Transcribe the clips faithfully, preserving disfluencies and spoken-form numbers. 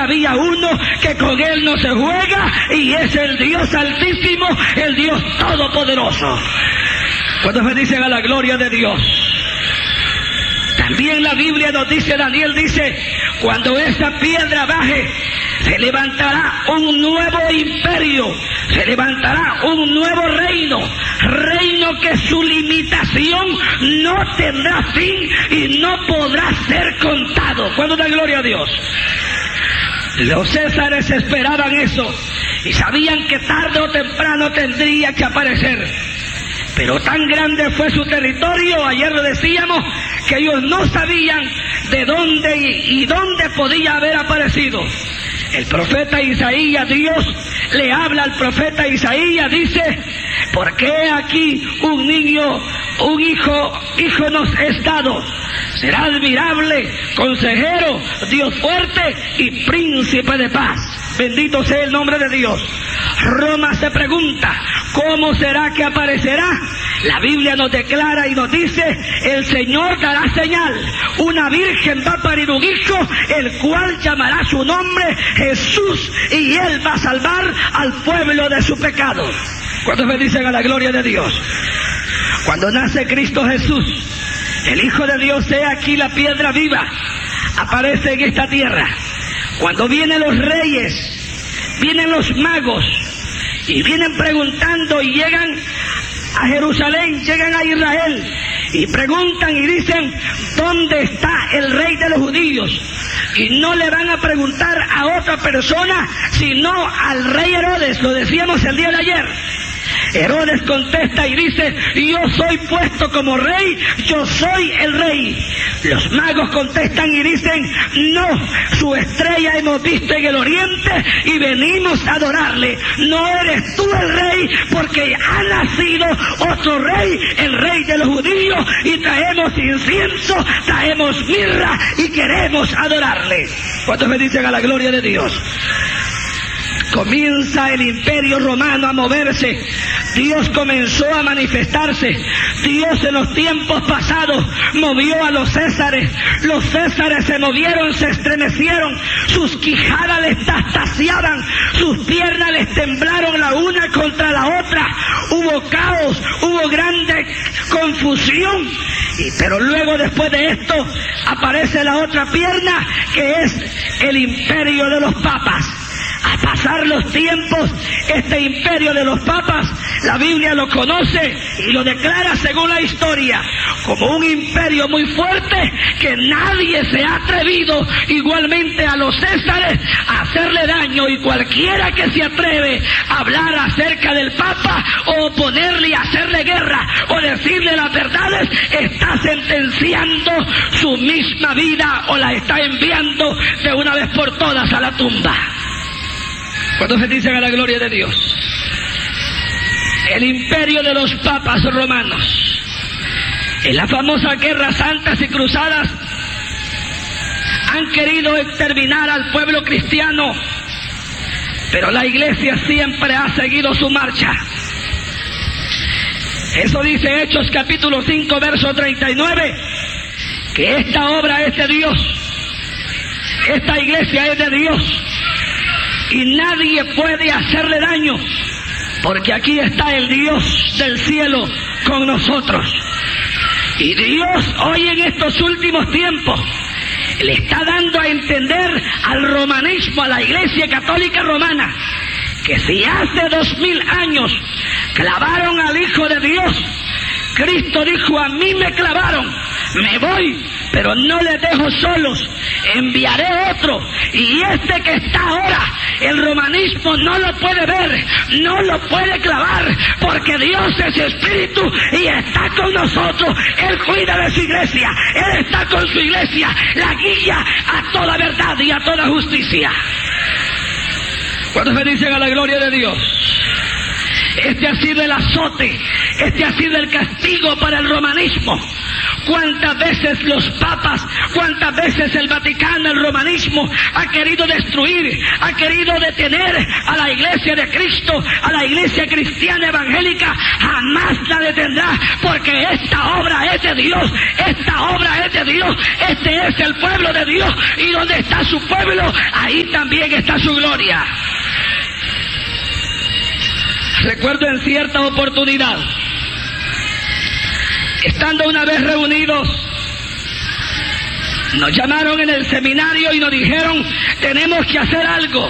había uno que con él no se juega, y es el Dios Altísimo, el Dios Todopoderoso. Cuando bendicen a la gloria de Dios. También la Biblia nos dice, Daniel dice, cuando esta piedra baje, se levantará un nuevo imperio, se levantará un nuevo reino, reino que su limitación no tendrá fin y no podrá ser contado. ¿Cuándo da gloria a Dios? Los césares esperaban eso y sabían que tarde o temprano tendría que aparecer. Pero tan grande fue su territorio, ayer lo decíamos, que ellos no sabían de dónde y, y dónde podía haber aparecido. El profeta Isaías, Dios le habla al profeta Isaías, dice, porque aquí un niño, un hijo, hijo nos es dado, será admirable, consejero, Dios fuerte y príncipe de paz. Bendito sea el nombre de Dios. Roma se pregunta, ¿cómo será que aparecerá? La Biblia nos declara y nos dice, el Señor dará señal, una virgen va a parir un hijo, el cual llamará su nombre Jesús, y él va a salvar al pueblo de su pecado. ¿Cuántos bendicen a la gloria de Dios? Cuando nace Cristo Jesús, el Hijo de Dios, sea aquí la piedra viva, aparece en esta tierra. Cuando vienen los reyes, vienen los magos, y vienen preguntando y llegan a Jerusalén, llegan a Israel, y preguntan y dicen, ¿dónde está el rey de los judíos? Y no le van a preguntar a otra persona, sino al rey Herodes, lo decíamos el día de ayer. Herodes contesta y dice, yo soy puesto como rey, yo soy el rey. Los magos contestan y dicen, no, su estrella hemos visto en el oriente y venimos a adorarle. No eres tú el rey, porque ha nacido otro rey, el rey de los judíos, y traemos incienso, traemos mirra y queremos adorarle. ¿Cuántos me dicen a la gloria de Dios? Comienza el imperio romano a moverse. Dios comenzó a manifestarse. Dios en los tiempos pasados movió a los césares. Los césares se movieron, se estremecieron. Sus quijadas les tastaseaban. Sus piernas les temblaron la una contra la otra. Hubo caos, hubo grande confusión. Y, pero luego, después de esto, aparece la otra pierna, que es el imperio de los papas. A pasar los tiempos, este imperio de los papas, la Biblia lo conoce y lo declara según la historia como un imperio muy fuerte, que nadie se ha atrevido igualmente a los césares a hacerle daño, y cualquiera que se atreve a hablar acerca del papa o oponerle y hacerle guerra o decirle las verdades, está sentenciando su misma vida o la está enviando de una vez por todas a la tumba. Cuando se dicen a la gloria de Dios, el imperio de los papas romanos, en las famosas guerras santas y cruzadas, han querido exterminar al pueblo cristiano, pero la iglesia siempre ha seguido su marcha. Eso dice Hechos capítulo cinco, verso treinta y nueve, que esta obra es de Dios, esta iglesia es de Dios, y nadie puede hacerle daño, porque aquí está el Dios del cielo con nosotros. Y Dios hoy en estos últimos tiempos le está dando a entender al romanismo, a la Iglesia Católica Romana, que si hace dos mil años clavaron al Hijo de Dios, Cristo dijo, a mí me clavaron, me voy, pero no les dejo solos, enviaré otro, y este que está ahora, el romanismo no lo puede ver, no lo puede clavar, porque Dios es espíritu y está con nosotros. Él cuida de su iglesia, Él está con su iglesia, la guía a toda verdad y a toda justicia. ¿Cuántos me dicen a la gloria de Dios? Este ha sido el azote, este ha sido el castigo para el romanismo. cuántas veces los papas, cuántas veces el Vaticano, el romanismo, ha querido destruir, ha querido detener a la iglesia de Cristo, a la iglesia cristiana evangélica. Jamás la detendrá, porque esta obra es de Dios, esta obra es de Dios, este es el pueblo de Dios, y donde está su pueblo, ahí también está su gloria. Recuerdo en cierta oportunidad, estando una vez reunidos, nos llamaron en el seminario y nos dijeron: tenemos que hacer algo,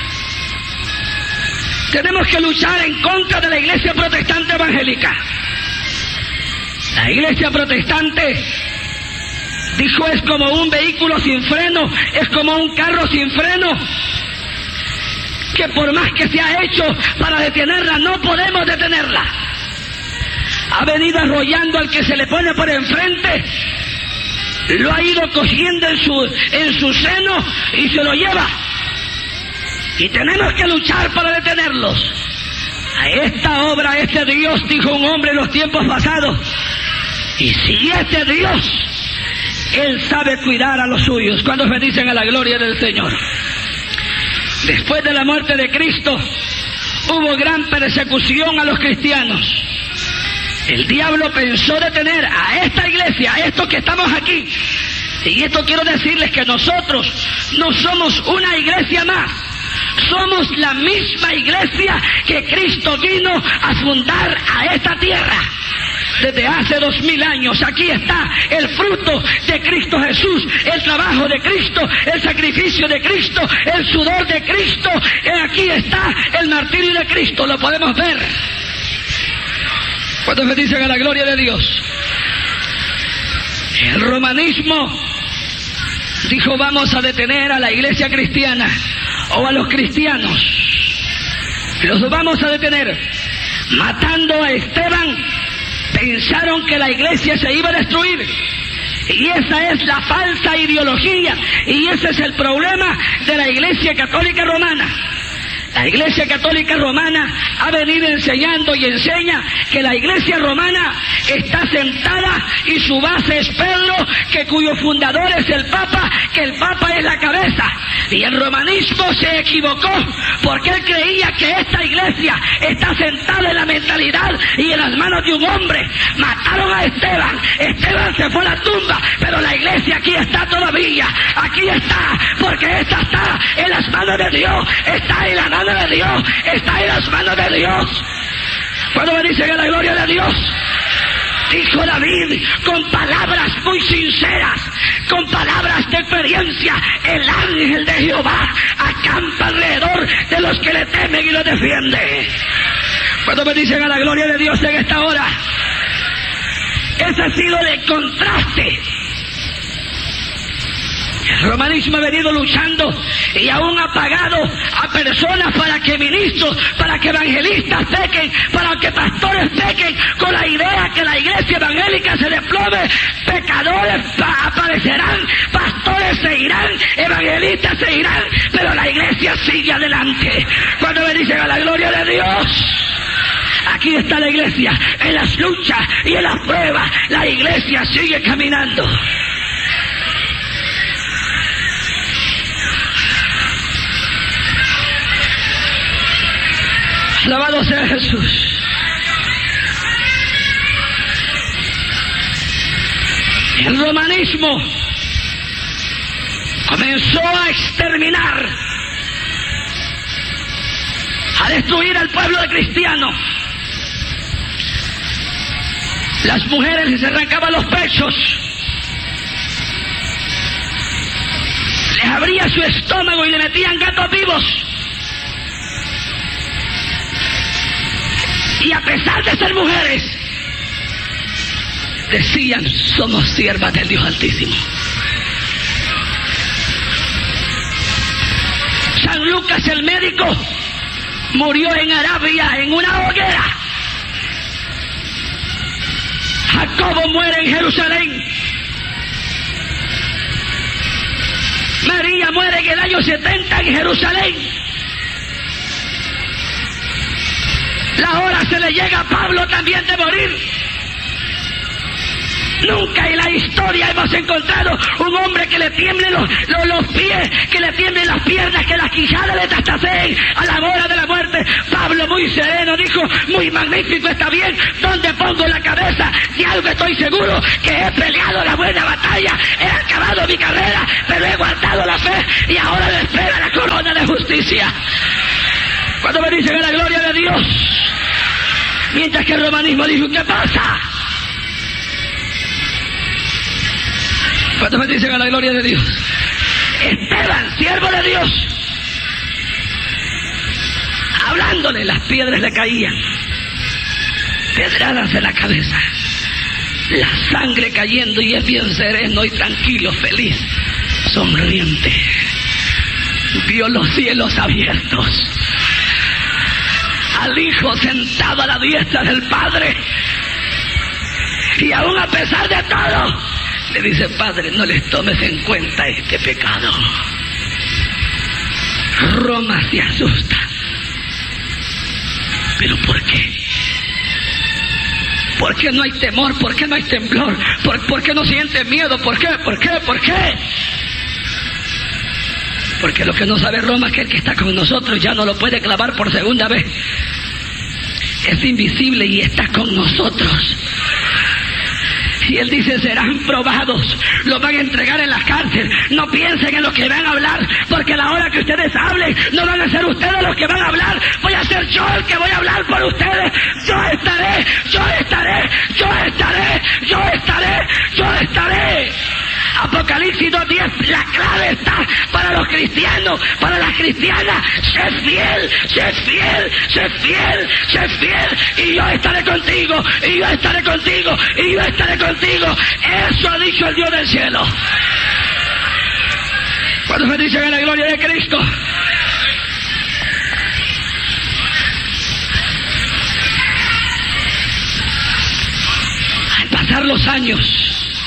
tenemos que luchar en contra de la iglesia protestante evangélica. La iglesia protestante, dijo, es como un vehículo sin freno, es como un carro sin freno, que por más que se ha hecho para detenerla, no podemos detenerla. Ha venido arrollando al que se le pone por enfrente, lo ha ido cogiendo en su, en su seno y se lo lleva. Y tenemos que luchar para detenerlos. A esta obra, este Dios, dijo un hombre en los tiempos pasados, y si este Dios, Él sabe cuidar a los suyos. ¿Cuántos bendicen a la gloria del Señor? Después de la muerte de Cristo, hubo gran persecución a los cristianos. El diablo pensó detener a esta iglesia, a estos que estamos aquí. Y esto quiero decirles que nosotros no somos una iglesia más. Somos la misma iglesia que Cristo vino a fundar a esta tierra. Desde hace dos mil años, aquí está el fruto de Cristo Jesús, el trabajo de Cristo, el sacrificio de Cristo, el sudor de Cristo. Aquí está el martirio de Cristo, lo podemos ver. ¿Cuántos me dicen a la gloria de Dios? El romanismo dijo: vamos a detener a la iglesia cristiana o a los cristianos. Los vamos a detener. Matando a Esteban, pensaron que la iglesia se iba a destruir. Y esa es la falsa ideología, y ese es el problema de la iglesia católica romana. La iglesia católica romana ha venido enseñando y enseña que la iglesia romana está sentada y su base es Pedro, que cuyo fundador es el Papa, que el Papa es la cabeza. Y el romanismo se equivocó porque él creía que esta iglesia está sentada en la mentalidad y en las manos de un hombre. Mataron a Esteban, Esteban se fue a la tumba, pero la iglesia aquí está todavía, aquí está, porque esta está en las manos de Dios, está en la mano de Dios, está en las manos de Dios. Cuando me dicen a la gloria de Dios, dijo David con palabras muy sinceras, con palabras de experiencia: el ángel de Jehová acampa alrededor de los que le temen y lo defiende. Cuando me dicen a la gloria de Dios en esta hora, ese ha sido el contraste. El romanismo ha venido luchando y aún ha pagado a personas para que ministros, para que evangelistas pequen, para que pastores pequen, con la idea que la iglesia evangélica se desplome. Pecadores aparecerán, pastores se irán, evangelistas se irán, pero la iglesia sigue adelante. Cuando me dicen a la gloria de Dios, aquí está la iglesia, en las luchas y en las pruebas, la iglesia sigue caminando. Alabado sea Jesús. El romanismo comenzó a exterminar, a destruir al pueblo de cristiano. Las mujeres les arrancaban los pechos, les abría su estómago y le metían gatos vivos. Y a pesar de ser mujeres, decían: somos siervas del Dios Altísimo. San Lucas el médico murió en Arabia en una hoguera. Jacobo muere en Jerusalén. María muere en el año setenta en Jerusalén. La hora se le llega a Pablo también de morir. Nunca en la historia hemos encontrado un hombre que le tiemblen los, los, los pies, que le tiemblen las piernas, que las quijadas le tastaseen a la hora de la muerte. Pablo, muy sereno, dijo: muy magnífico, está bien, ¿dónde pongo la cabeza? De algo estoy seguro, que he peleado la buena batalla, he acabado mi carrera, pero he guardado la fe y ahora me espera la corona de justicia. Cuando me dicen a la gloria de Dios, mientras que el romanismo dijo: ¿qué pasa? Cuando me dicen a la gloria de Dios, Esteban, siervo de Dios, hablándole, las piedras le caían, pedradas en la cabeza, la sangre cayendo, y es bien sereno y tranquilo, feliz, sonriente. Vio los cielos abiertos, al Hijo sentado a la diestra del Padre, y aún a pesar de todo le dice: Padre, no les tomes en cuenta este pecado. Roma se asusta. ¿Pero por qué? ¿Por qué no hay temor? ¿Por qué no hay temblor? ¿Por, por qué no siente miedo? ¿Por qué? ¿Por qué? ¿Por qué? Porque lo que no sabe Roma es que el que está con nosotros ya no lo puede clavar por segunda vez. Es invisible y está con nosotros. Y él dice: serán probados, los van a entregar en la cárcel. No piensen en lo que van a hablar, porque a la hora que ustedes hablen, no van a ser ustedes los que van a hablar. Voy a ser yo el que voy a hablar por ustedes. Yo estaré, yo estaré, yo estaré, yo estaré, yo estaré. Apocalipsis dos diez, la clave está para los cristianos, para las cristianas. Sé fiel, sé fiel, sé fiel, sé fiel, y yo estaré contigo, y yo estaré contigo, y yo estaré contigo. Eso ha dicho el Dios del cielo. Cuando me dicen en la gloria de Cristo, al pasar los años,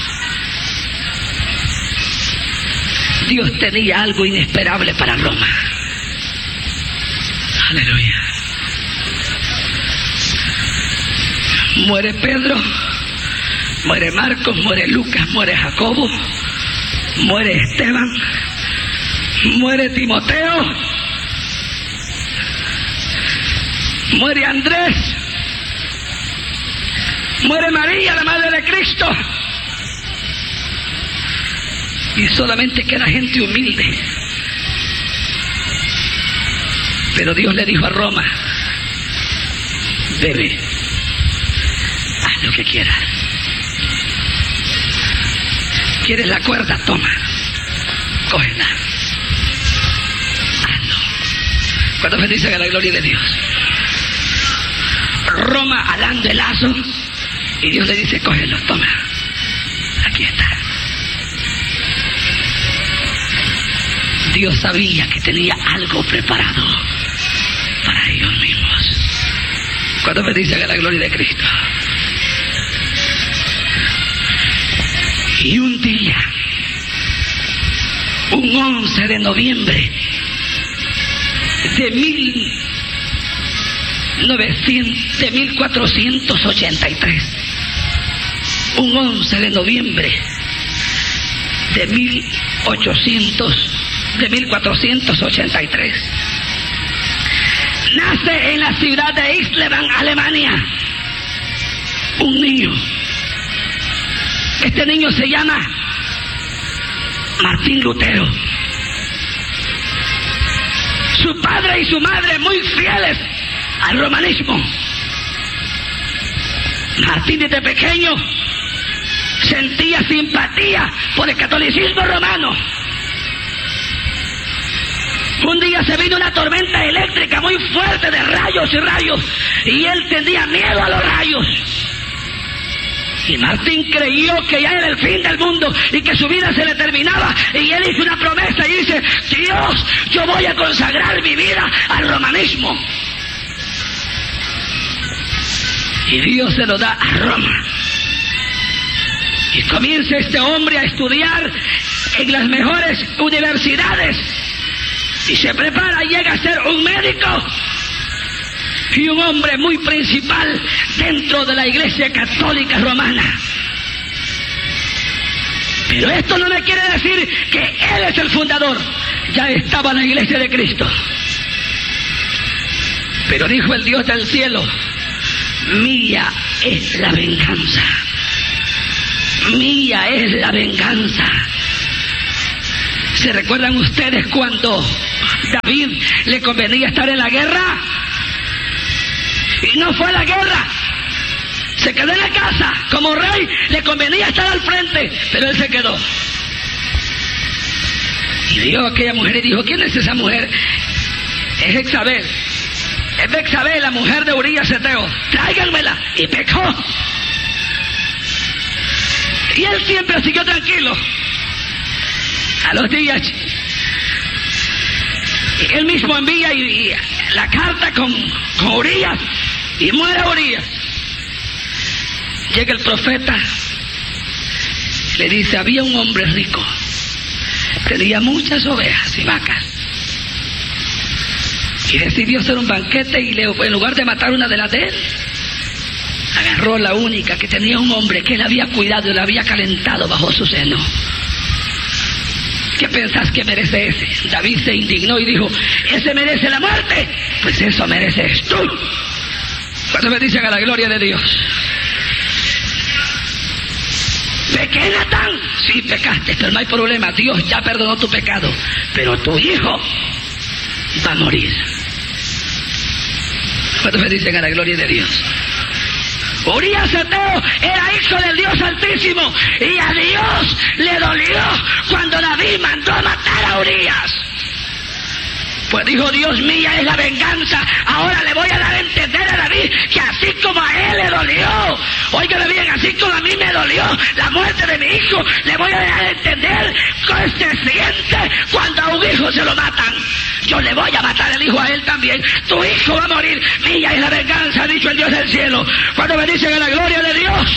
Dios tenía algo inesperable para Roma. Aleluya. Muere Pedro, muere Marcos, muere Lucas, muere Jacobo, muere Esteban, muere Timoteo, muere Andrés, muere María, la madre de Cristo. Y solamente queda gente humilde. Pero Dios le dijo a Roma: bebe, haz lo que quieras. ¿Quieres la cuerda? Toma, cógela, hazlo. Cuando bendicen a la gloria de Dios, Roma alando el lazo, y Dios le dice: cógelo, toma, aquí está. Dios sabía que tenía algo preparado para ellos mismos. Cuando me dicen a la gloria de Cristo. Y un día, un once de noviembre de mil novecientos, de mil cuatrocientos ochenta y tres, un once de noviembre de mil ochocientos de mil cuatrocientos ochenta y tres. Nace en la ciudad de Isleben, Alemania, un niño. Este niño se llama Martín Lutero. Su padre y su madre muy fieles al romanismo. Martín desde pequeño sentía simpatía por el catolicismo romano. Un día se vino una tormenta eléctrica muy fuerte de rayos y rayos, y él tenía miedo a los rayos. Y Martín creyó que ya era el fin del mundo y que su vida se le terminaba, y él hizo una promesa y dice: Dios, yo voy a consagrar mi vida al romanismo. Y Dios se lo da a Roma. Y comienza este hombre a estudiar en las mejores universidades. Y se prepara y llega a ser un médico y un hombre muy principal dentro de la Iglesia Católica Romana. Pero esto no me quiere decir que Él es el fundador. Ya estaba la iglesia de Cristo. Pero dijo el Dios del cielo, mía es la venganza. Mía es la venganza. ¿Se recuerdan ustedes cuando David le convenía estar en la guerra? Y no fue a la guerra. Se quedó en la casa. Como rey le convenía estar al frente, pero él se quedó. Y vio a aquella mujer y dijo, ¿quién es esa mujer? Es Jezabel. Es Betsabé, la mujer de Urías Eteo. Tráiganmela. Y pecó. Y él siempre siguió tranquilo. A los días, él mismo envía y, y la carta con, con Urías, y muere Urías. Llega el profeta, le dice, había un hombre rico, tenía muchas ovejas y vacas, y decidió hacer un banquete, y le, en lugar de matar una de las de él, agarró la única que tenía un hombre que él había cuidado y la había calentado bajo su seno. ¿Qué pensás que merece ese? David se indignó y dijo, ese merece la muerte. Pues eso mereces tú. Cuando me dicen a la gloria de Dios, ¿pequé, Natán? Sí, pecaste, pero no hay problema. Dios ya perdonó tu pecado. Pero tu hijo va a morir. Cuando me dicen a la gloria de Dios, Urías Eteo era hijo del Dios Altísimo, y a Dios le dolió cuando David mandó a matar a Urías. Pues dijo Dios, mía es la venganza. Ahora le voy a dar a entender a David que así como a él le dolió, óigame bien, así como a mí me dolió la muerte de mi hijo, le voy a dar a entender que se siente cuando a un hijo se lo matan. Yo le voy a matar el hijo a él también. Tu hijo va a morir. Mía es la venganza, ha dicho el Dios del cielo. Cuando me dicen a la gloria de Dios,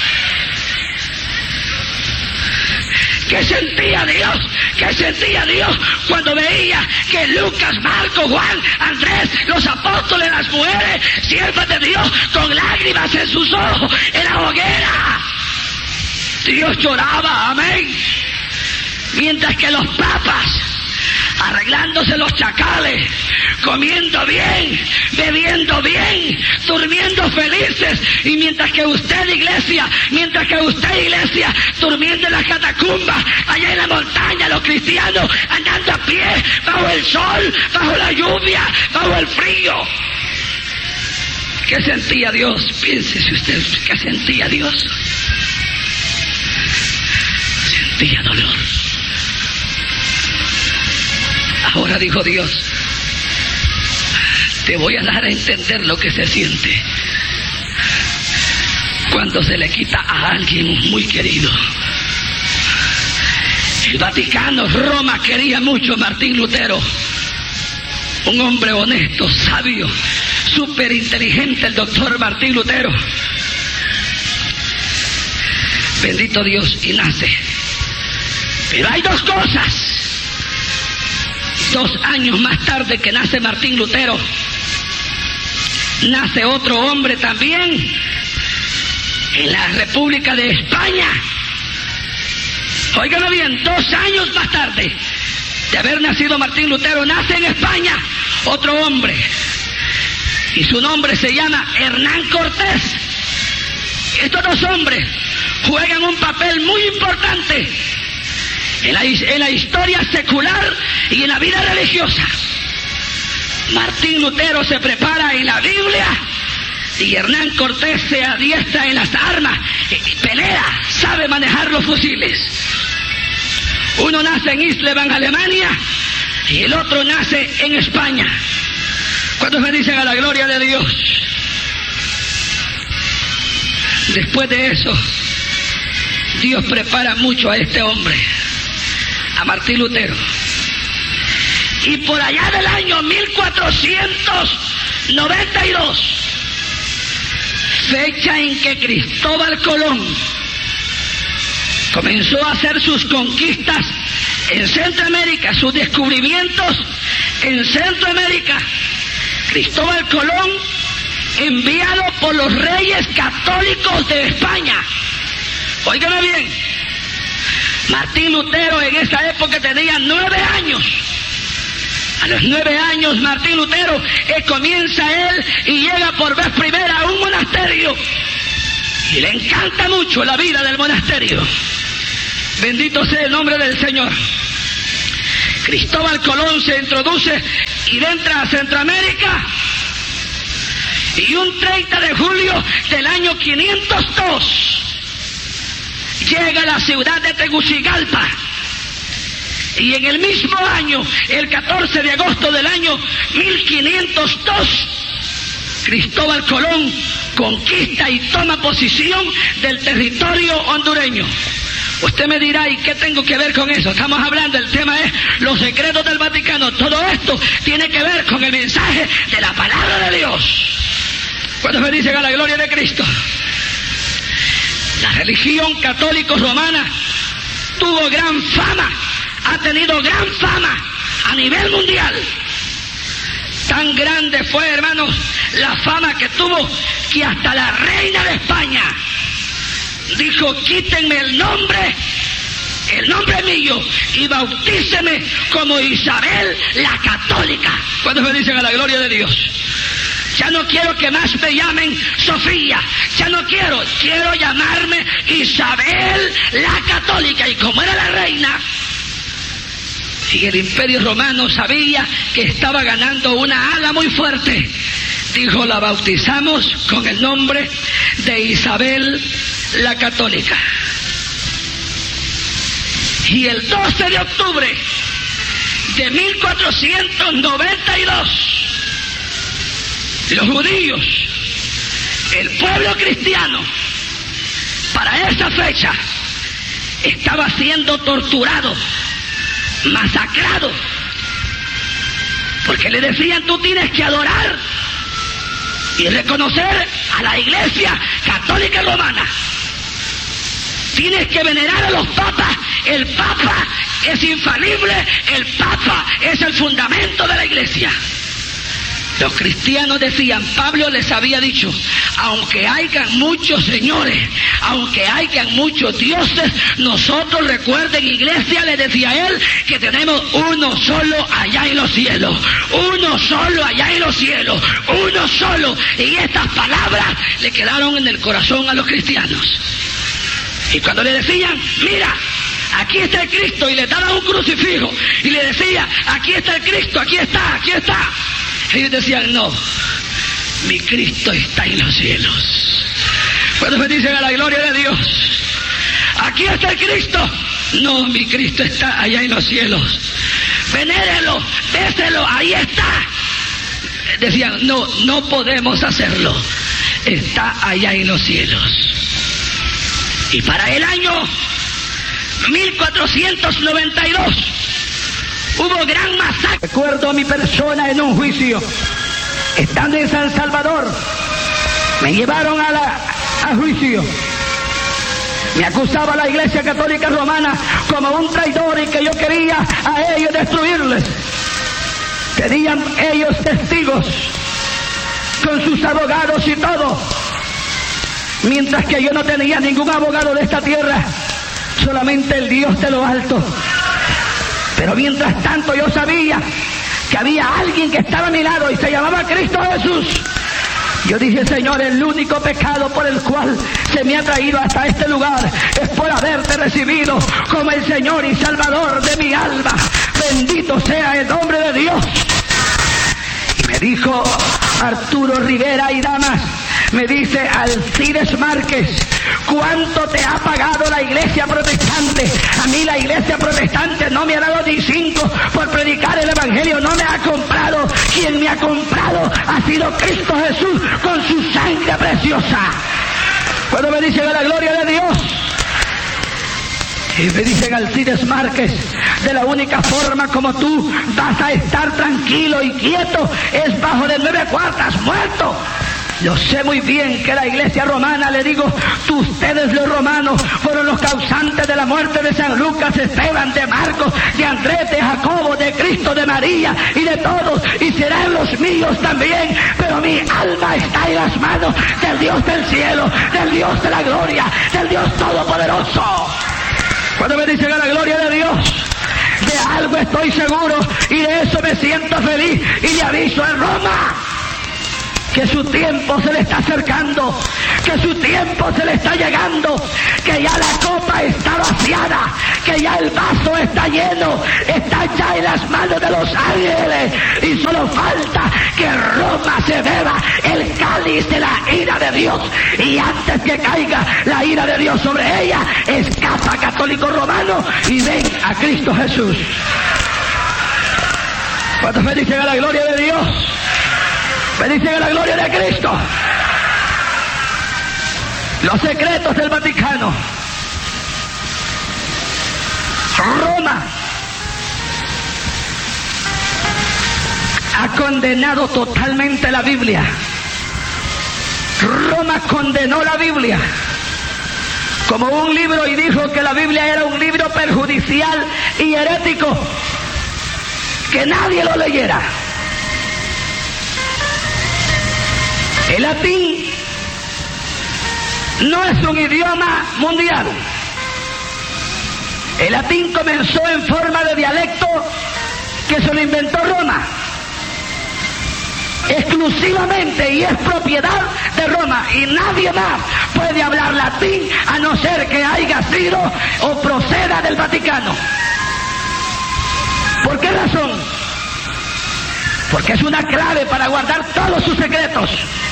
¿qué sentía Dios? ¿Qué sentía Dios cuando veía que Lucas, Marcos, Juan, Andrés, los apóstoles, las mujeres, siervas de Dios, con lágrimas en sus ojos, en la hoguera? Dios lloraba, amén. Mientras que los papas, arreglándose los chacales, comiendo bien, bebiendo bien, durmiendo felices, y mientras que usted, iglesia, mientras que usted, iglesia, durmiendo en las catacumbas, allá en la montaña, los cristianos andando a pie, bajo el sol, bajo la lluvia, bajo el frío. ¿Qué sentía Dios? Piénsese usted, ¿qué sentía Dios? Sentía dolor. Ahora dijo Dios, te voy a dar a entender lo que se siente cuando se le quita a alguien muy querido. El Vaticano, Roma, quería mucho a Martín Lutero, un hombre honesto, sabio, súper inteligente, el doctor Martín Lutero. Bendito Dios, y nace. Pero hay dos cosas. Dos años más tarde que nace Martín Lutero, nace otro hombre también en la República de España. Óiganlo bien, dos años más tarde de haber nacido Martín Lutero, nace en España otro hombre, y su nombre se llama Hernán Cortés. Estos dos hombres juegan un papel muy importante en la, en la historia secular y en la vida religiosa. Martín Lutero se prepara en la Biblia, y Hernán Cortés se adiestra en las armas, pelea, sabe manejar los fusiles. Uno nace en Isleben, Alemania, y el otro nace en España. ¿Cuántos me dicen a la gloria de Dios? Después de eso, Dios prepara mucho a este hombre, a Martín Lutero. Y por allá del año mil cuatrocientos noventa y dos, fecha en que Cristóbal Colón comenzó a hacer sus conquistas en Centroamérica, sus descubrimientos en Centroamérica, Cristóbal Colón, enviado por los reyes católicos de España. Óigame bien, Martín Lutero en esa época tenía nueve años. A los nueve años Martín Lutero eh, comienza él y llega por vez primera a un monasterio. Y le encanta mucho la vida del monasterio. Bendito sea el nombre del Señor. Cristóbal Colón se introduce y entra a Centroamérica. Y un treinta de julio del año quinientos dos llega a la ciudad de Tegucigalpa. Y en el mismo año, el catorce de agosto del año mil quinientos dos, Cristóbal Colón conquista y toma posesión del territorio hondureño. Usted me dirá, ¿y qué tengo que ver con eso? Estamos hablando, el tema es los secretos del Vaticano. Todo esto tiene que ver con el mensaje de la palabra de Dios. ¿Cuántos me dicen a la gloria de Cristo? La religión católico romana tuvo gran fama, ha tenido gran fama a nivel mundial. Tan grande fue, hermanos, la fama que tuvo que hasta la reina de España dijo: quítenme el nombre, el nombre mío, y bautíceme como Isabel la Católica. ¿Cuántos me dicen a la gloria de Dios? Ya no quiero que más me llamen Sofía, ya no quiero, quiero llamarme Isabel la Católica. Y como era la reina, y el Imperio Romano sabía que estaba ganando una ala muy fuerte, dijo: la bautizamos con el nombre de Isabel la Católica. Y el doce de octubre de mil cuatrocientos noventa y dos, los judíos, el pueblo cristiano, para esa fecha estaba siendo torturado, masacrado, porque le decían: tú tienes que adorar y reconocer a la Iglesia Católica Romana, tienes que venerar a los papas, el Papa es infalible, el Papa es el fundamento de la Iglesia. Los cristianos decían, Pablo les había dicho: aunque hayan muchos señores, aunque hayan muchos dioses, nosotros, recuerden, iglesia, le decía él, que tenemos uno solo allá en los cielos, uno solo allá en los cielos, uno solo. Y estas palabras le quedaron en el corazón a los cristianos. Y cuando le decían: mira, aquí está el Cristo, y le daban un crucifijo, y le decía: aquí está el Cristo, aquí está, aquí está, ellos decían: no, mi Cristo está en los cielos. Cuando me dicen a la gloria de Dios: aquí está el Cristo, no, mi Cristo está allá en los cielos. Venérenlo, déselo, ahí está. Decían: no, no podemos hacerlo, está allá en los cielos. Y para el año mil cuatrocientos noventa y dos hubo gran masacre. Recuerdo a mi persona en un juicio, estando en San Salvador, me llevaron a la a juicio. Me acusaba la Iglesia Católica Romana como un traidor y que yo quería a ellos destruirles. Tenían ellos testigos con sus abogados y todo, mientras que yo no tenía ningún abogado de esta tierra, solamente el Dios de lo alto. Pero mientras tanto yo sabía que había alguien que estaba a mi lado y se llamaba Cristo Jesús. Yo dije: Señor, el único pecado por el cual se me ha traído hasta este lugar es por haberte recibido como el Señor y Salvador de mi alma. Bendito sea el nombre de Dios. Y me dijo Arturo Rivera y Damas, me dice Alcides Márquez: ¿cuánto te ha pagado la Iglesia Protestante? A mí la Iglesia Protestante no me ha dado ni cinco por predicar el Evangelio, no me ha comprado. Quien me ha comprado ha sido Cristo Jesús con su sangre preciosa. Cuando me dicen a la gloria de Dios, y me dicen Alcides Márquez: de la única forma como tú vas a estar tranquilo y quieto es bajo de nueve cuartas muerto. Yo sé muy bien que la Iglesia Romana, le digo, tú, ustedes los romanos fueron los causantes de la muerte de San Lucas, Esteban, de Marcos, de Andrés, de Jacobo, de Cristo, de María y de todos, y serán los míos también, pero mi alma está en las manos del Dios del cielo, del Dios de la gloria, del Dios todopoderoso. Cuando me dicen a la gloria de Dios, de algo estoy seguro y de eso me siento feliz y le aviso a Roma que su tiempo se le está acercando, que su tiempo se le está llegando, que ya la copa está vaciada, que ya el vaso está lleno, está ya en las manos de los ángeles y solo falta que Roma se beba el cáliz de la ira de Dios, y antes que caiga la ira de Dios sobre ella, escapa católico romano y ven a Cristo Jesús. ¿Cuántos me dicen a la gloria de Dios? Me dicen a la gloria de Cristo. Los secretos del Vaticano. Roma ha condenado totalmente la Biblia. Roma condenó la Biblia como un libro y dijo que la Biblia era un libro perjudicial y herético, que nadie lo leyera. El latín no es un idioma mundial. El latín comenzó en forma de dialecto que se lo inventó Roma, exclusivamente, y es propiedad de Roma, y nadie más puede hablar latín a no ser que haya sido o proceda del Vaticano. ¿Por qué razón? Porque es una clave para guardar todos sus secretos.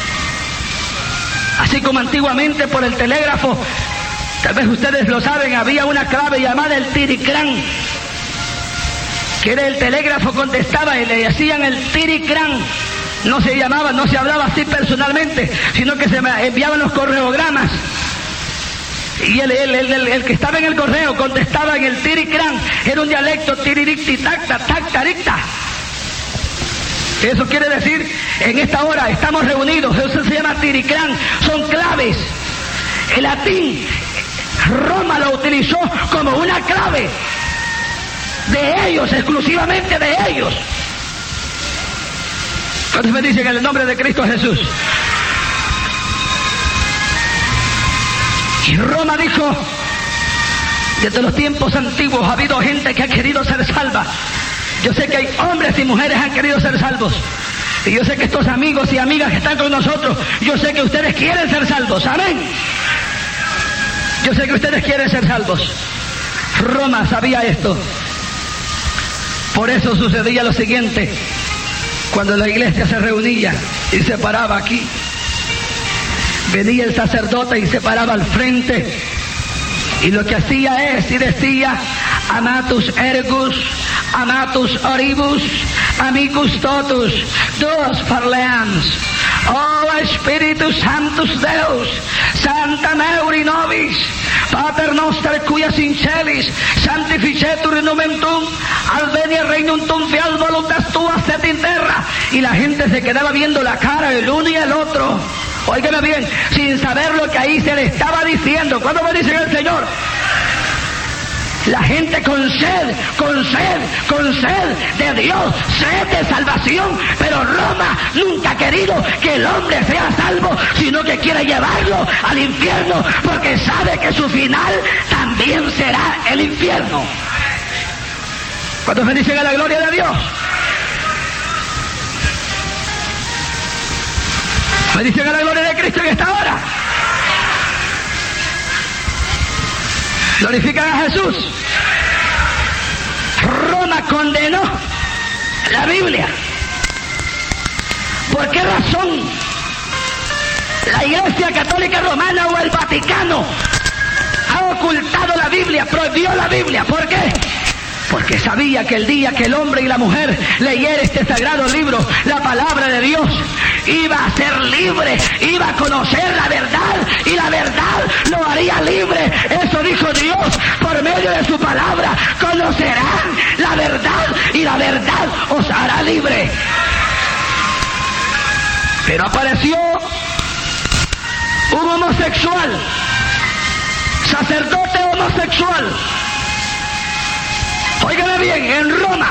Así como antiguamente por el telégrafo, tal vez ustedes lo saben, había una clave llamada el tiricrán, que era el telégrafo, contestaba y le decían el tiricrán. No se llamaba, no se hablaba así personalmente, sino que se enviaban los correogramas. Y el, el, el, el, el que estaba en el correo contestaba en el tiricrán. Era un dialecto tiriricti, tacta, tactaricta. Eso quiere decir, en esta hora estamos reunidos, eso se llama tiricrán, son claves. El latín, Roma lo utilizó como una clave de ellos, exclusivamente de ellos. ¿Cuántos me dicen en el nombre de Cristo Jesús? Y Roma dijo, desde los tiempos antiguos ha habido gente que ha querido ser salva. Yo sé que hay hombres y mujeres que han querido ser salvos. Y yo sé que estos amigos y amigas que están con nosotros, yo sé que ustedes quieren ser salvos. Amén. Yo sé que ustedes quieren ser salvos. Roma sabía esto. Por eso sucedía lo siguiente. Cuando la iglesia se reunía y se paraba aquí, venía el sacerdote y se paraba al frente. Y lo que hacía es y decía, amatus ergus, amatus oribus, amicus totus, dos parleans. Oh Spiritus Sanctus Deus, Santa Mauri Nobis, Pater Noster cuias in celis, sanctificetur nomen tuum, adveniat regnum tuum, fiat voluntas tuas et in terra. Y la gente se quedaba viendo la cara el uno y el otro. Óigame bien, sin saber lo que ahí se le estaba diciendo. ¿Cuándo me dicen el Señor? La gente con sed, con sed, con sed de Dios, sed de salvación, pero Roma nunca ha querido que el hombre sea salvo, sino que quiere llevarlo al infierno, porque sabe que su final también será el infierno. ¿Cuántos me dicen a la gloria de Dios? ¿Me dicen a la gloria de Cristo en esta hora? Glorifican a Jesús. Roma condenó la Biblia. ¿Por qué razón la Iglesia Católica Romana o el Vaticano ha ocultado la Biblia, prohibió la Biblia? ¿Por qué? Porque sabía que el día que el hombre y la mujer leyera este sagrado libro, la palabra de Dios, iba a ser libre, iba a conocer la verdad, y la verdad lo haría libre. Eso dijo Dios por medio de su palabra: conocerán la verdad y la verdad os hará libre. Pero apareció un homosexual, sacerdote homosexual. Óigame bien, en Roma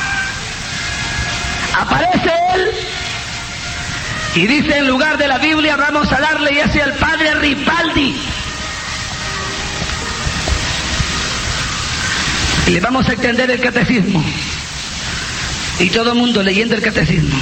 aparece él y dice: en lugar de la Biblia vamos a darle, y ese el padre Ripaldi. Y le vamos a extender el catecismo. Y todo el mundo leyendo el catecismo.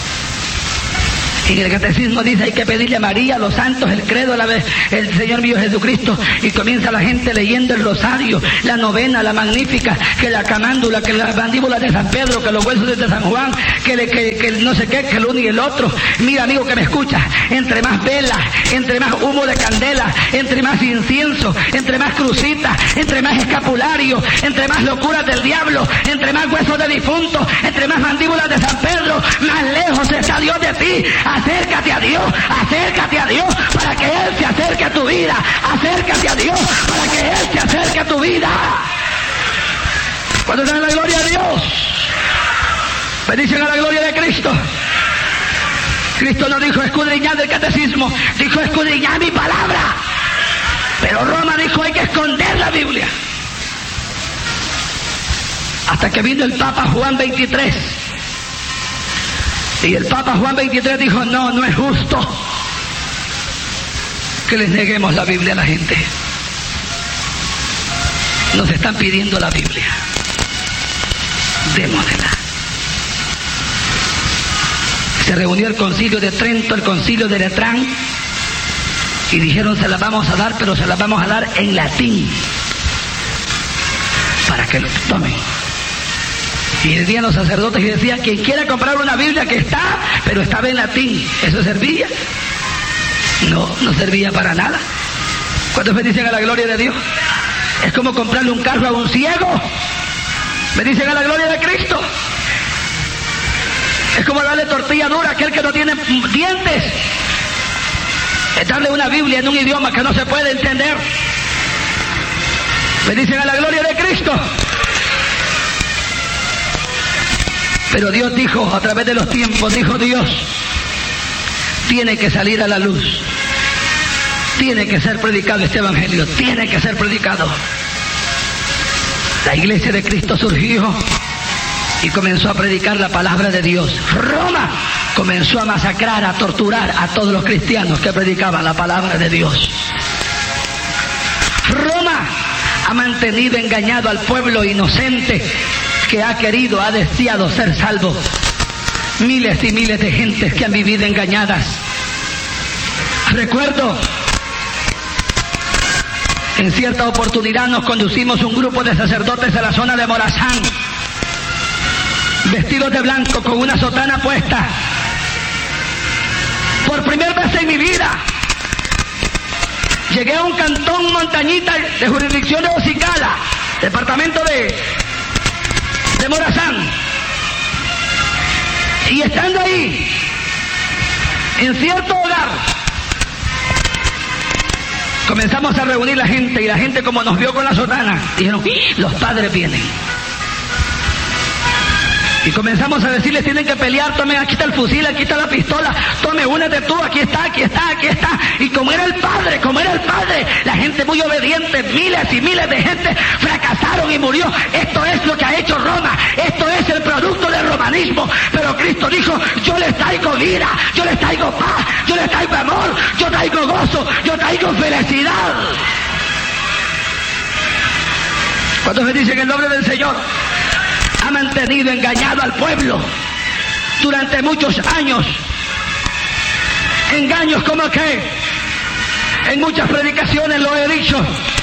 Y en el catecismo dice, hay que pedirle a María, a los santos, el credo, la vez, el Señor mío Jesucristo. Y comienza la gente leyendo el rosario, la novena, la magnífica, que la camándula, que la mandíbula de San Pedro, que los huesos de San Juan, que, le, que, que no sé qué, que el uno y el otro. Mira, amigo que me escucha, entre más velas, entre más humo de candela, entre más incienso, entre más crucitas, entre más escapulario, entre más locuras del diablo, entre más huesos de difuntos, entre más mandíbulas de San Pedro, más lejos está Dios de ti. Acércate a Dios, acércate a Dios para que Él se acerque a tu vida. Acércate a Dios para que Él se acerque a tu vida. ¿Cuántos están en la gloria de Dios? Bendicen a la gloria de Cristo. Cristo no dijo escudriñad el catecismo, dijo escudriñad mi palabra. Pero Roma dijo hay que esconder la Biblia. Hasta que vino el Papa Juan veintitrés. Y el Papa Juan veintitrés dijo, no, no es justo que les neguemos la Biblia a la gente. Nos están pidiendo la Biblia. Démosela. Se reunió el concilio de Trento, el concilio de Letrán, y dijeron, se la vamos a dar, pero se la vamos a dar en latín, para que lo tomen. Y decían los sacerdotes y decían, quien quiera comprar una Biblia que está, pero estaba en latín, ¿eso servía? No, no servía para nada. ¿Cuántos bendicen a la gloria de Dios? Es como comprarle un carro a un ciego. Bendicen a la gloria de Cristo. Es como darle tortilla dura a aquel que no tiene dientes. Es darle una Biblia en un idioma que no se puede entender. Bendicen a la gloria de Cristo. Pero Dios dijo, a través de los tiempos, dijo Dios, tiene que salir a la luz. Tiene que ser predicado este evangelio, tiene que ser predicado. La iglesia de Cristo surgió y comenzó a predicar la palabra de Dios. Roma comenzó a masacrar, a torturar a todos los cristianos que predicaban la palabra de Dios. Roma ha mantenido engañado al pueblo inocente que ha querido, ha deseado ser salvo. Miles y miles de gentes que han vivido engañadas. Recuerdo, en cierta oportunidad nos conducimos un grupo de sacerdotes a la zona de Morazán, vestidos de blanco con una sotana puesta. Por primera vez en mi vida llegué a un cantón montañita de jurisdicción de Ocicala, departamento de de Morazán, y estando ahí en cierto hogar comenzamos a reunir la gente, y la gente, como nos vio con la sotana, dijeron, los padres vienen. Y comenzamos a decirles, tienen que pelear, tomen, aquí está el fusil, aquí está la pistola, tome, únete tú, aquí está, aquí está, aquí está. Y como era el padre, como era el padre, la gente muy obediente, miles y miles de gente fracasaron y murió. Esto es lo que ha hecho Roma, esto es el producto del romanismo. Pero Cristo dijo, yo les traigo vida, yo les traigo paz, yo les traigo amor, yo traigo gozo, yo traigo felicidad. ¿Cuántos me dicen el nombre del Señor? Ha mantenido engañado al pueblo durante muchos años. Engaños como que en muchas predicaciones lo he dicho.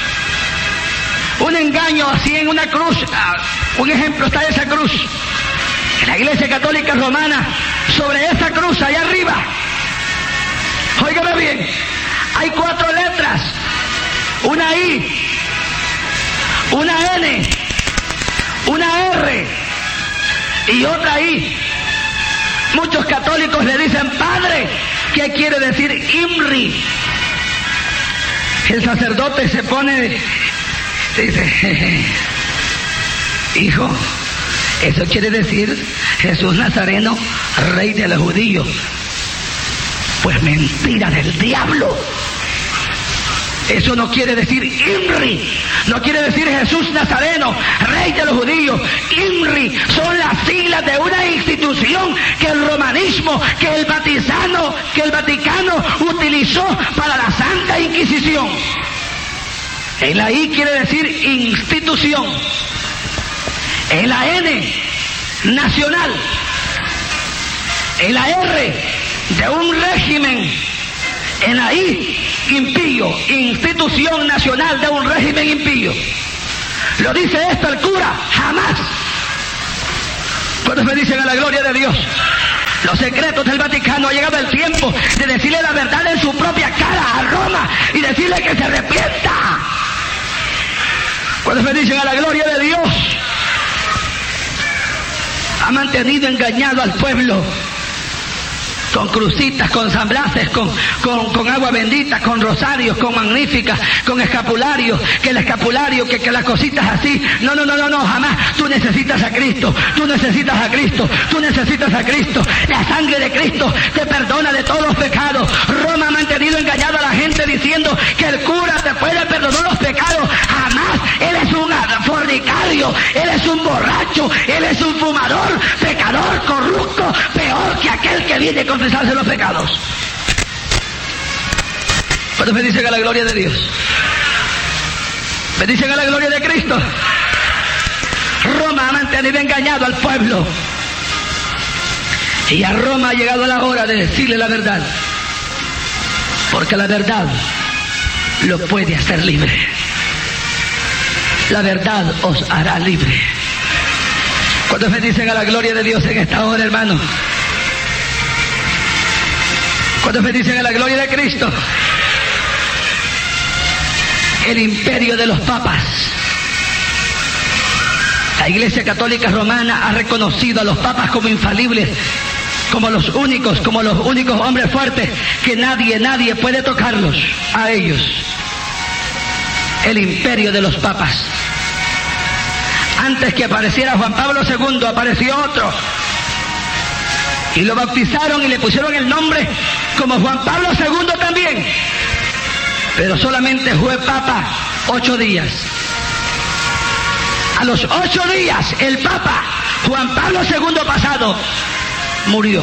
Un engaño así en una cruz. Un ejemplo está esa cruz. En la Iglesia Católica Romana, sobre esa cruz allá arriba, óigame bien, hay cuatro letras. Una I, una N, una R y otra I. Muchos católicos le dicen Padre, ¿qué quiere decir IMRI? El sacerdote se pone, dice, jeje, hijo, eso quiere decir Jesús Nazareno, Rey de los judíos. Pues mentira del diablo. Eso no quiere decir IMRI, no quiere decir Jesús Nazareno, Rey de los judíos. IMRI son las siglas de una institución que el romanismo, que el Vaticano, que el Vaticano utilizó para la Santa Inquisición. En la I quiere decir institución En la N, nacional. En la R, de un régimen. En la I, impío, institución nacional de un régimen impío. Lo dice esto el cura, jamás. ¿Cuántos me dicen a la gloria de Dios? Los secretos del Vaticano, ha llegado el tiempo de decirle la verdad en su propia cara a Roma y decirle que se arrepienta. ¿Cuántos me dicen a la gloria de Dios? Ha mantenido engañado al pueblo con crucitas, con San Blases, con, con, con agua bendita, con rosarios, con magníficas, con escapularios, que el escapulario, que, que las cositas así. No, no, no, no, no, jamás. Tú necesitas a Cristo, tú necesitas a Cristo, tú necesitas a Cristo. La sangre de Cristo te perdona de todos los pecados. Roma ha mantenido engañado a la gente diciendo que el cura te puede perdonar los pecados. Jamás. Él es un fornicario, él es un borracho, él es un fumador, pecador, corrupto, peor que aquel que viene con confesarse los pecados. ¿Cuántos me dicen a la gloria de Dios? ¿Me dicen a la gloria de Cristo? Roma ha mantenido engañado al pueblo. Y a Roma ha llegado la hora de decirle la verdad. Porque la verdad lo puede hacer libre. La verdad os hará libre. ¿Cuántos me dicen a la gloria de Dios en esta hora, hermano? ¿Cuántos me dicen a la gloria de Cristo? El imperio de los papas. La Iglesia Católica Romana ha reconocido a los papas como infalibles, como los únicos, como los únicos hombres fuertes, que nadie, nadie puede tocarlos a ellos. El imperio de los papas. Antes que apareciera Juan Pablo segundo, apareció otro. Y lo bautizaron y le pusieron el nombre como Juan Pablo segundo también. Pero solamente fue papa ocho días. A los ocho días, el papa Juan Pablo segundo pasado murió.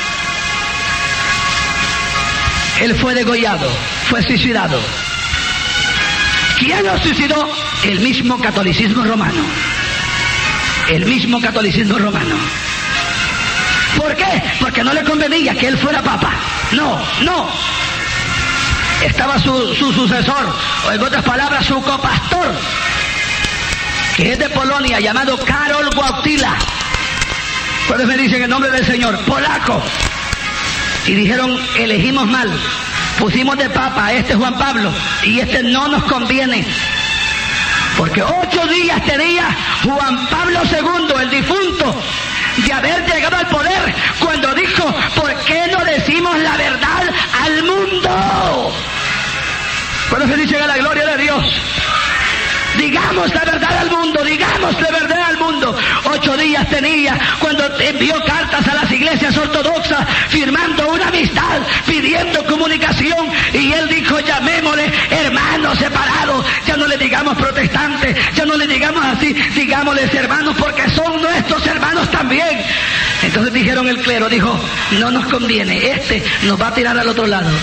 Él fue degollado, fue suicidado. ¿Quién lo suicidó? El mismo catolicismo romano. El mismo catolicismo romano. ¿Por qué? Porque no le convenía que él fuera papa. No, no. Estaba su, su sucesor, o en otras palabras, su copastor, que es de Polonia, llamado Karol Wojtyła. ¿Cuáles me dicen el nombre del Señor? Polaco. Y dijeron, elegimos mal. Pusimos de papa a este Juan Pablo, y este no nos conviene. Porque ocho días tenía Juan Pablo segundo, el difunto, de haber llegado al poder, cuando dijo, ¿por qué no decimos la verdad al mundo? Cuando se dice a la gloria de Dios, digamos la verdad al mundo, digamos la verdad al mundo. Ocho días tenía cuando envió cartas a las iglesias ortodoxas, firmando una amistad, pidiendo comunicación, y él dijo, llamémosle hermanos separados, ya no le digamos protestantes, ya no le digamos así, digámosles hermanos, porque son nuestros hermanos también. Entonces dijeron el clero, dijo, no nos conviene, este nos va a tirar al otro lado,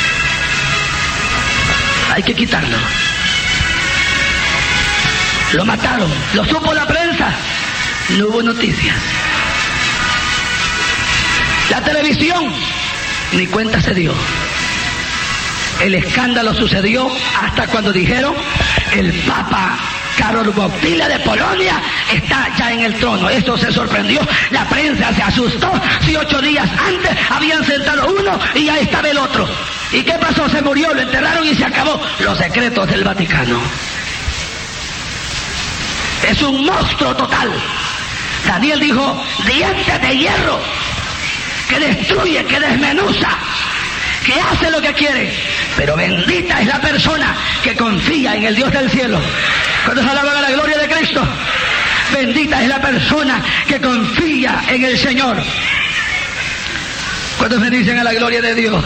hay que quitarlo. Lo mataron, lo supo la prensa, no hubo noticias. La televisión, ni cuenta se dio. El escándalo sucedió hasta cuando dijeron, el Papa Karol Wojtyła de Polonia está ya en el trono. Esto se sorprendió, la prensa se asustó. Si ocho días antes habían sentado uno y ya estaba el otro. ¿Y qué pasó? Se murió, lo enterraron y se acabó. Los secretos del Vaticano. Es un monstruo total. Daniel dijo, dientes de hierro, que destruye, que desmenuza, que hace lo que quiere. Pero bendita es la persona que confía en el Dios del cielo. Cuando se alaba la gloria de Cristo, bendita es la persona que confía en el Señor. Cuando se dicen a la gloria de Dios,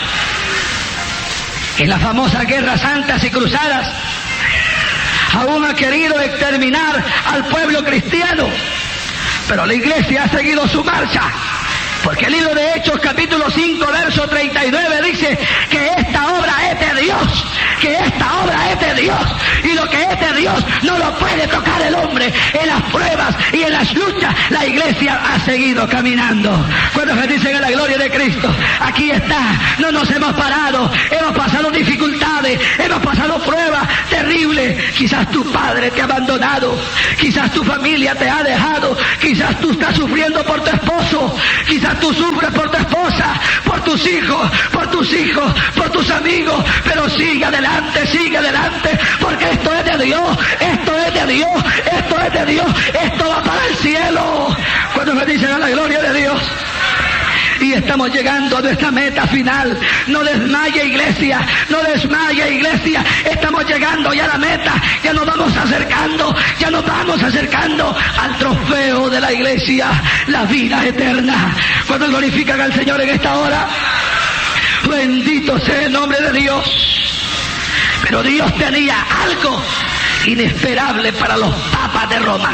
en las famosas guerras santas y cruzadas, aún ha querido exterminar al pueblo cristiano, pero la iglesia ha seguido su marcha, porque el libro de Hechos capítulo cinco verso treinta y nueve dice que esta obra es de Dios, que esta obra es de Dios, y lo que es de Dios no lo puede tocar el hombre. En las pruebas y en las luchas la iglesia ha seguido caminando. Cuando se dicen a la gloria de Cristo, aquí está, no nos hemos parado, hemos pasado dificultades, hemos pasado pruebas terribles. Quizás tu padre te ha abandonado, quizás tu familia te ha dejado, quizás tú estás sufriendo por tu esposo, quizás tú sufres por tu esposa, por tus hijos, por tus hijos, por tus amigos, pero sigue adelante, sigue adelante, porque esto es de Dios, esto es de Dios, esto es de Dios, esto va para el cielo. Cuando me dicen a la gloria de Dios, y estamos llegando a nuestra meta final. No desmaye, iglesia, no desmaye, iglesia, estamos llegando ya a la meta, ya nos vamos acercando, ya nos vamos acercando al trofeo de la iglesia, la vida eterna. Cuando glorifican al Señor en esta hora, bendito sea el nombre de Dios. Pero Dios tenía algo inesperable para los papas de Roma.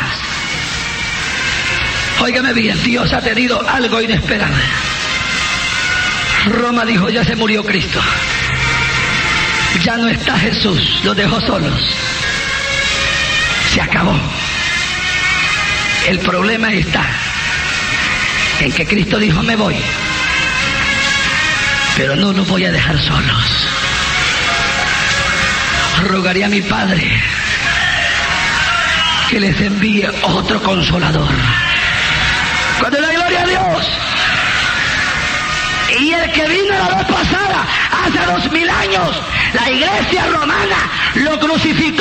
Óigame bien, Dios ha tenido algo inesperable. Roma dijo, ya se murió Cristo, ya no está Jesús, los dejó solos, se acabó. El problema está en que Cristo dijo, me voy, pero no los voy a dejar solos. Rogaré a mi Padre que les envíe otro consolador. Cuando la gloria a Dios. Y el que vino la vez pasada, hace dos mil años, la iglesia romana lo crucificó.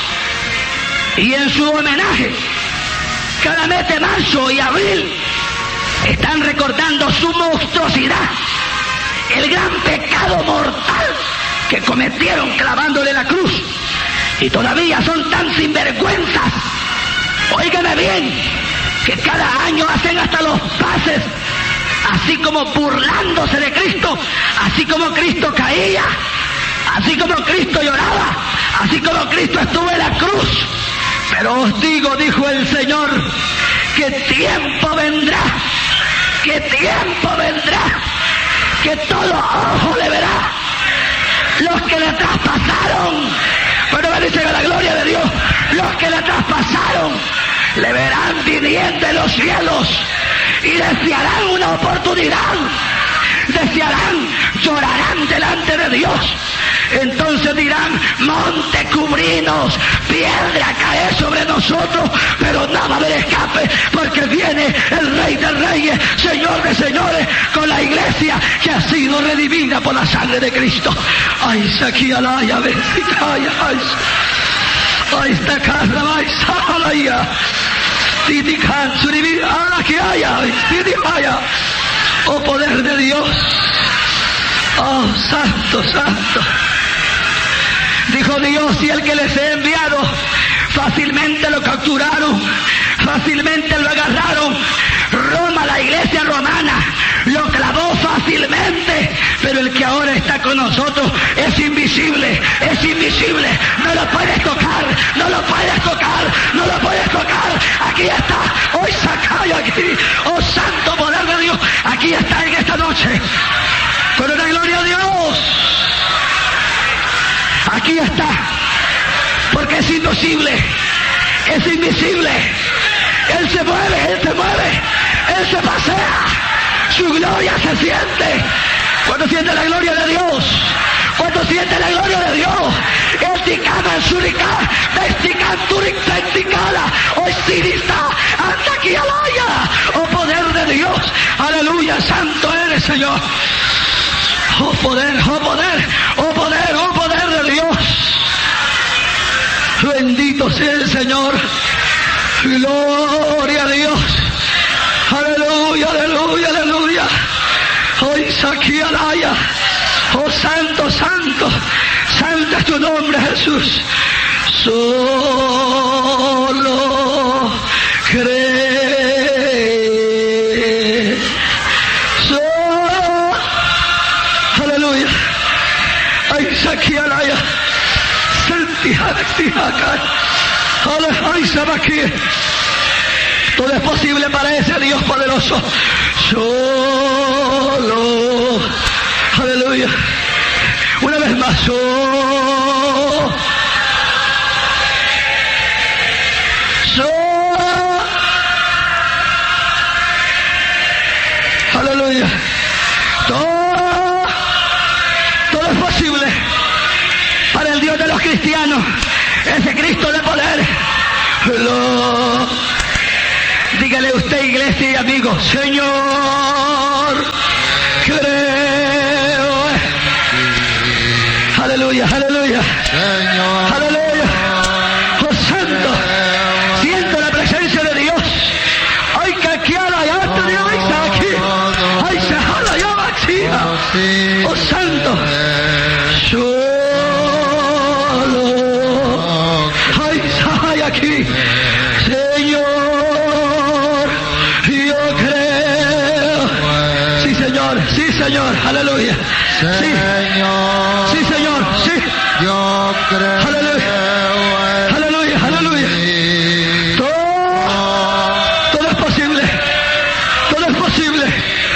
Y en su homenaje, cada mes de marzo y abril, están recordando su monstruosidad, el gran pecado mortal que cometieron clavándole la cruz. Y todavía son tan sinvergüenzas, óigame bien, que cada año hacen hasta los pases, así como burlándose de Cristo, así como Cristo caía, así como Cristo lloraba, así como Cristo estuvo en la cruz. Pero os digo, dijo el Señor, que tiempo vendrá, que tiempo vendrá, que todo ojo le verá. Los que le traspasaron, pero me dicen a la gloria de Dios, los que le traspasaron, le verán viniendo en los cielos y desearán una oportunidad, desearán, llorarán delante de Dios. Entonces dirán, monte, cubrinos, piedra cae sobre nosotros, pero no va a haber escape, porque viene el Rey de Reyes, Señor de Señores, con la iglesia que ha sido redimida por la sangre de Cristo. Ay, saquialaya, besicaya, ay, ay, esta casa, ay, salaya, titican, suribir, ahora que haya, titipaya, oh poder de Dios, oh santo, santo. Dijo Dios, y el que les he enviado, fácilmente lo capturaron, fácilmente lo agarraron. Roma, la iglesia romana, lo clavó fácilmente, pero el que ahora está con nosotros es invisible, es invisible, no lo puedes tocar, no lo puedes tocar, no lo puedes tocar. Aquí está, hoy sacaya aquí, oh santo poder de Dios, aquí está en esta noche, con la gloria de Dios. Aquí está, porque es imposible, es invisible. Él se mueve, Él se mueve, Él se pasea, su gloria se siente. Cuando siente la gloria de Dios, cuando siente la gloria de Dios, Él ticama en su rica, vestican turic senticala, hoy sinista, anda aquí alaya, oh poder de Dios, aleluya, santo eres Señor. Oh poder, oh poder, oh poder, oh poder de Dios. Bendito sea el Señor. Gloria a Dios. Aleluya, aleluya, aleluya. Hoy saqué alaya. Oh santo, santo. Santo es tu nombre, Jesús. Solo cree. Todo es posible para ese Dios poderoso. Solo, aleluya. Una vez más, solo. aleluya. Todo, todo es posible para el Dios de los cristianos, ese Cristo de poder. Lo, dígale usted, iglesia y amigos, Señor, creo. Aleluya, aleluya. Señor, aleluya. Oh santo, siento la presencia de Dios. Ay, que aquí a la llanta de aquí. Ay, se jala ya vacía. Oh santo. Solo. Ay, ay, aquí. Señor, yo creo. Sí, Señor, sí, Señor, aleluya. Sí, sí, Señor, sí. Yo creo. Aleluya, aleluya, aleluya. Todo, todo es posible, todo es posible.